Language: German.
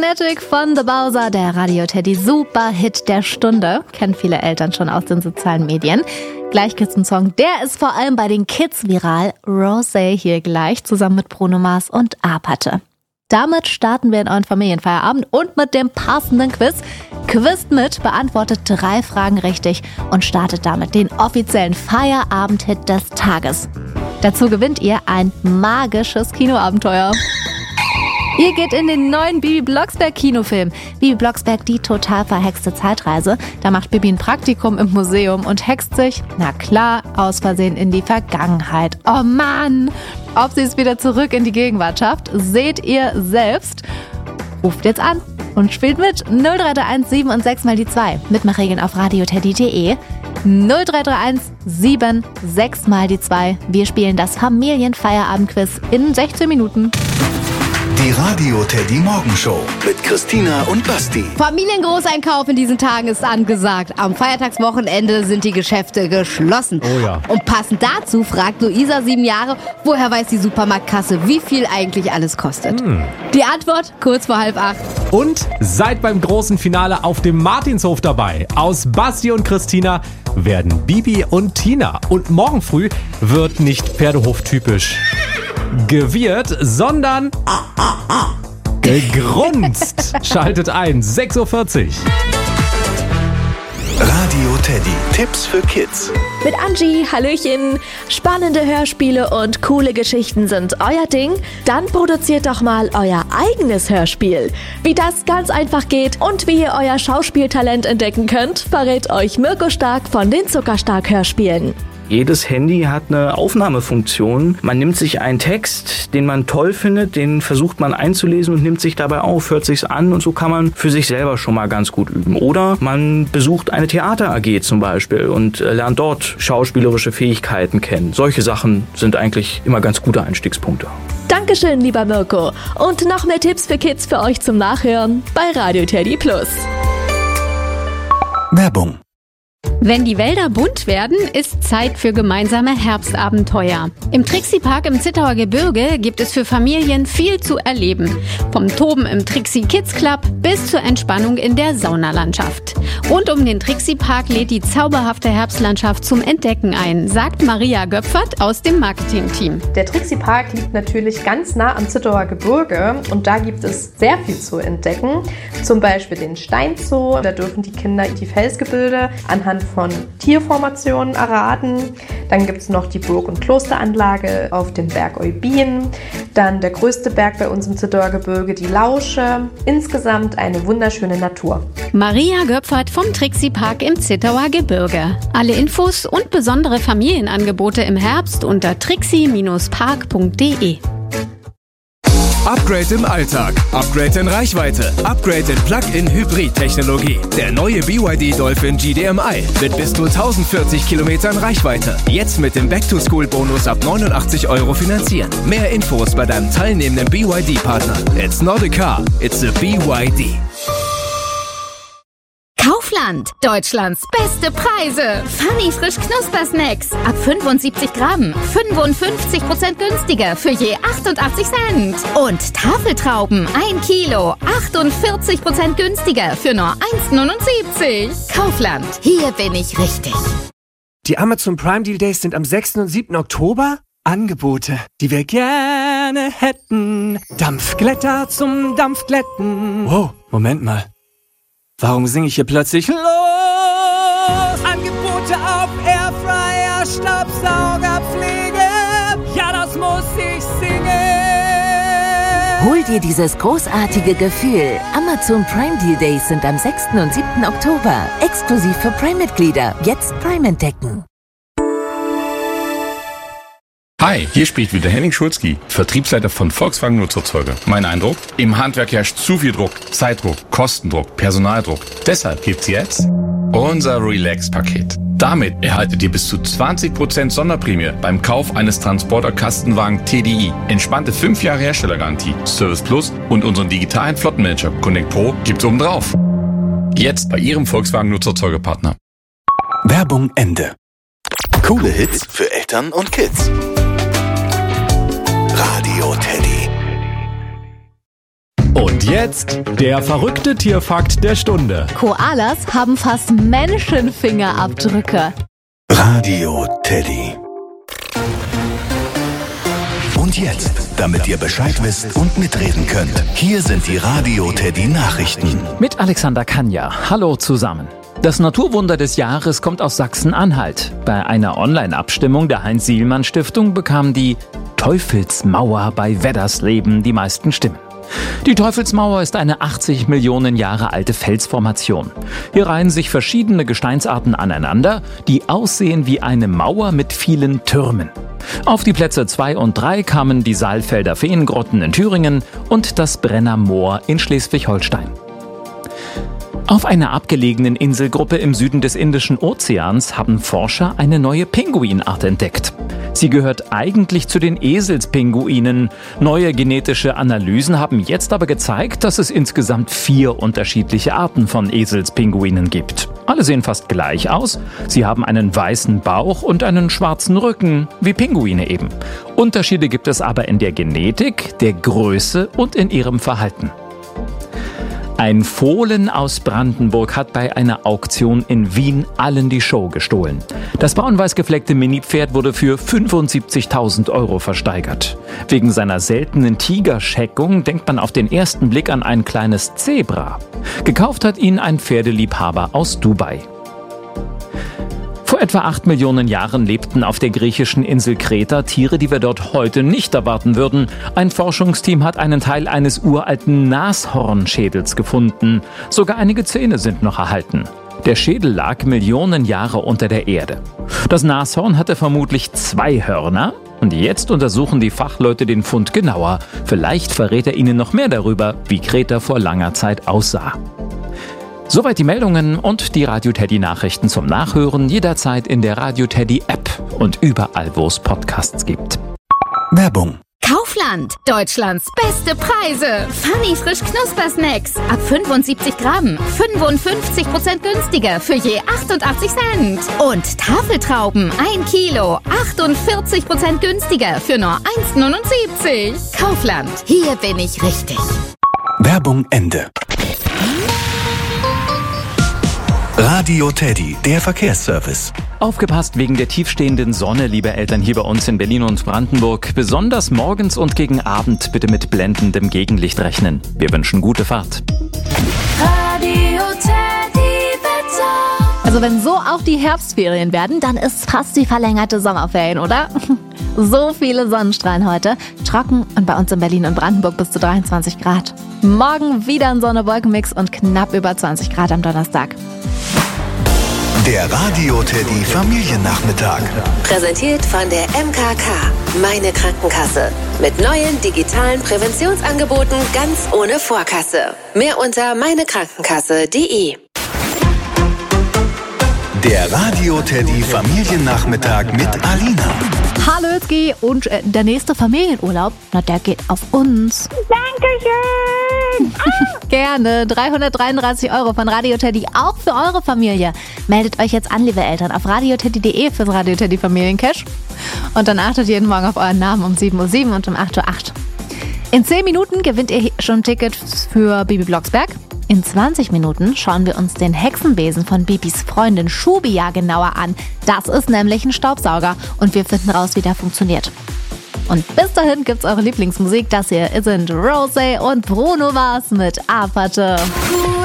Magnetic von The Bowser, der Radio Teddy Superhit der Stunde. Kennen viele Eltern schon aus den sozialen Medien. Gleich geht's zum Song, der ist vor allem bei den Kids viral. Rosé hier gleich, zusammen mit Bruno Mars und A-Patte. Damit starten wir in euren Familienfeierabend und mit dem passenden Quiz. Quizt mit, beantwortet 3 Fragen richtig und startet damit den offiziellen Feierabend-Hit des Tages. Dazu gewinnt ihr ein magisches Kinoabenteuer. Ihr geht in den neuen Bibi Blocksberg-Kinofilm. Bibi Blocksberg, die total verhexte Zeitreise. Da macht Bibi ein Praktikum im Museum und hext sich, na klar, aus Versehen in die Vergangenheit. Oh Mann! Ob sie es wieder zurück in die Gegenwart schafft, seht ihr selbst. Ruft jetzt an und spielt mit. 0331 7 und 6 mal die 2. Mitmachregeln auf radioteddy.de. 0331 7 6 mal die 2. Wir spielen das Familienfeierabendquiz in 16 Minuten. Die Radio Teddy Morgenshow mit Christina und Basti. Familiengroßeinkauf in diesen Tagen ist angesagt. Am Feiertagswochenende sind die Geschäfte geschlossen. Oh ja. Und passend dazu fragt Luisa, 7 Jahre, woher weiß die Supermarktkasse, wie viel eigentlich alles kostet? Die Antwort kurz vor 7:30. Und seid beim großen Finale auf dem Martinshof dabei. Aus Basti und Christina werden Bibi und Tina. Und morgen früh wird nicht Pferdehof-typisch gewirrt, sondern gegrunzt. Schaltet ein, 6:40 Uhr. Radio Teddy. Tipps für Kids. Mit Angie, hallöchen. Spannende Hörspiele und coole Geschichten sind euer Ding? Dann produziert doch mal euer eigenes Hörspiel. Wie das ganz einfach geht und wie ihr euer Schauspieltalent entdecken könnt, verrät euch Mirko Stark von den Zuckerstark-Hörspielen. Jedes Handy hat eine Aufnahmefunktion. Man nimmt sich einen Text, den man toll findet, den versucht man einzulesen und nimmt sich dabei auf, hört sich's an und so kann man für sich selber schon mal ganz gut üben. Oder man besucht eine Theater-AG zum Beispiel und lernt dort schauspielerische Fähigkeiten kennen. Solche Sachen sind eigentlich immer ganz gute Einstiegspunkte. Dankeschön, lieber Mirko. Und noch mehr Tipps für Kids für euch zum Nachhören bei Radio Teddy Plus. Werbung. Wenn die Wälder bunt werden, ist Zeit für gemeinsame Herbstabenteuer. Im Trixie-Park im Zittauer Gebirge gibt es für Familien viel zu erleben. Vom Toben im Trixie Kids Club bis zur Entspannung in der Saunalandschaft. Rund um den Trixie-Park lädt die zauberhafte Herbstlandschaft zum Entdecken ein, sagt Maria Göpfert aus dem Marketing-Team. Der Trixie-Park liegt natürlich ganz nah am Zittauer Gebirge und da gibt es sehr viel zu entdecken. Zum Beispiel den Steinzoo, da dürfen die Kinder die Felsgebilde anhand von Tierformationen erraten. Dann gibt es noch die Burg- und Klosteranlage auf dem Berg Eubin. Dann der größte Berg bei uns im Zittauer Gebirge, die Lausche. Insgesamt eine wunderschöne Natur. Maria Göpfert vom Trixie-Park im Zittauer Gebirge. Alle Infos und besondere Familienangebote im Herbst unter trixie-park.de. Upgrade im Alltag, Upgrade in Reichweite, Upgrade in Plug-in-Hybrid-Technologie. Der neue BYD Dolphin GDMI mit bis zu 1040 Kilometern Reichweite. Jetzt mit dem Back-to-School-Bonus ab 89 € finanzieren. Mehr Infos bei deinem teilnehmenden BYD-Partner. It's not a car, it's a BYD. Kaufland, Deutschlands beste Preise. Funny frisch Knuspersnacks ab 75 Gramm, 55% günstiger für je 88 Cent. Und Tafeltrauben 1 Kilo, 48% günstiger für nur 1,79. Kaufland, hier bin ich richtig. Die Amazon Prime Deal Days sind am 6. und 7. Oktober. Angebote, die wir gerne hätten. Dampfglätter zum Dampfglätten. Wow, Moment mal. Warum singe ich hier plötzlich los? Angebote auf Airfryer, Staubsaugerpflege. Ja, das muss ich singen. Hol dir dieses großartige Gefühl. Amazon Prime Deal Days sind am 6. und 7. Oktober. Exklusiv für Prime-Mitglieder. Jetzt Prime entdecken. Hi, hier spricht wieder Henning Schulzki, Vertriebsleiter von Volkswagen Nutzfahrzeuge. Mein Eindruck? Im Handwerk herrscht zu viel Druck, Zeitdruck, Kostendruck, Personaldruck. Deshalb gibt's jetzt unser Relax-Paket. Damit erhaltet ihr bis zu 20% Sonderprämie beim Kauf eines Transporter-Kastenwagen TDI. Entspannte 5 Jahre Herstellergarantie, Service Plus und unseren digitalen Flottenmanager Connect Pro gibt's obendrauf. Jetzt bei Ihrem Volkswagen Nutzfahrzeuge-Partner. Werbung Ende. Coole Hits für Eltern und Kids. Radio Teddy. Und jetzt der verrückte Tierfakt der Stunde. Koalas haben fast Menschenfingerabdrücke. Radio Teddy. Und jetzt, damit ihr Bescheid wisst und mitreden könnt, hier sind die Radio Teddy Nachrichten. Mit Alexander Kanja. Hallo zusammen. Das Naturwunder des Jahres kommt aus Sachsen-Anhalt. Bei einer Online-Abstimmung der Heinz-Sielmann-Stiftung bekam die Teufelsmauer bei Weddersleben die meisten Stimmen. Die Teufelsmauer ist eine 80 Millionen Jahre alte Felsformation. Hier reihen sich verschiedene Gesteinsarten aneinander, die aussehen wie eine Mauer mit vielen Türmen. Auf die Plätze 2 und 3 kamen die Saalfelder Feengrotten in Thüringen und das Brenner Moor in Schleswig-Holstein. Auf einer abgelegenen Inselgruppe im Süden des Indischen Ozeans haben Forscher eine neue Pinguinart entdeckt. Sie gehört eigentlich zu den Eselspinguinen. Neue genetische Analysen haben jetzt aber gezeigt, dass es insgesamt 4 unterschiedliche Arten von Eselspinguinen gibt. Alle sehen fast gleich aus. Sie haben einen weißen Bauch und einen schwarzen Rücken, wie Pinguine eben. Unterschiede gibt es aber in der Genetik, der Größe und in ihrem Verhalten. Ein Fohlen aus Brandenburg hat bei einer Auktion in Wien allen die Show gestohlen. Das braun-weiß gefleckte Mini-Pferd wurde für 75.000 € versteigert. Wegen seiner seltenen Tigerscheckung denkt man auf den ersten Blick an ein kleines Zebra. Gekauft hat ihn ein Pferdeliebhaber aus Dubai. Vor etwa 8 Millionen Jahren lebten auf der griechischen Insel Kreta Tiere, die wir dort heute nicht erwarten würden. Ein Forschungsteam hat einen Teil eines uralten Nashornschädels gefunden. Sogar einige Zähne sind noch erhalten. Der Schädel lag Millionen Jahre unter der Erde. Das Nashorn hatte vermutlich 2 Hörner. Und jetzt untersuchen die Fachleute den Fund genauer. Vielleicht verrät er ihnen noch mehr darüber, wie Kreta vor langer Zeit aussah. Soweit die Meldungen und die Radio Teddy Nachrichten zum Nachhören jederzeit in der Radio Teddy App und überall, wo es Podcasts gibt. Werbung. Kaufland, Deutschlands beste Preise. Funny frisch Knuspersnacks. Ab 75 Gramm. 55% günstiger für je 88 Cent. Und Tafeltrauben 1 Kilo. 48% günstiger für nur 1,79. Kaufland, hier bin ich richtig. Werbung Ende. Radio Teddy, der Verkehrsservice. Aufgepasst wegen der tiefstehenden Sonne, liebe Eltern, hier bei uns in Berlin und Brandenburg. Besonders morgens und gegen Abend bitte mit blendendem Gegenlicht rechnen. Wir wünschen gute Fahrt. Radio Teddy Wetter. Also wenn so auch die Herbstferien werden, dann ist fast die verlängerte Sommerferien, oder? So viele Sonnenstrahlen heute. Trocken und bei uns in Berlin und Brandenburg bis zu 23 Grad. Morgen wieder ein Sonne-Wolken-Mix und knapp über 20 Grad am Donnerstag. Der Radio Teddy Familiennachmittag. Präsentiert von der MKK, meine Krankenkasse. Mit neuen digitalen Präventionsangeboten ganz ohne Vorkasse. Mehr unter meinekrankenkasse.de. Der Radio Teddy Familiennachmittag mit Alina. Hallöski und der nächste Familienurlaub, na der geht auf uns. Dankeschön. Gerne, 333 € von Radio Teddy, auch für eure Familie. Meldet euch jetzt an, liebe Eltern, auf radioteddy.de fürs Radio Teddy Familiencash. Und dann achtet jeden Morgen auf euren Namen um 7:07 Uhr und um 8:08 Uhr. In 10 Minuten gewinnt ihr schon Tickets für Bibi Blocksberg. In 20 Minuten schauen wir uns den Hexenbesen von Bibis Freundin Shubia genauer an. Das ist nämlich ein Staubsauger und wir finden raus, wie der funktioniert. Und bis dahin gibt's eure Lieblingsmusik. Das hier sind Rosé und Bruno Mars mit Apathe.